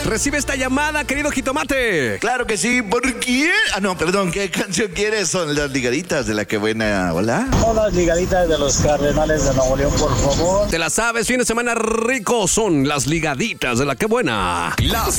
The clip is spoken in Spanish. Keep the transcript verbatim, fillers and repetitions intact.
Recibe esta llamada, querido Jitomate. Claro que sí, ¿por quién? Ah, no, perdón, ¿qué canción quieres? Son las ligaditas de La Que Buena. Hola. Hola, ligaditas de los Cardenales de Nuevo León, por favor. Te la sabes, fin de semana rico son las ligaditas de La Que Buena. Las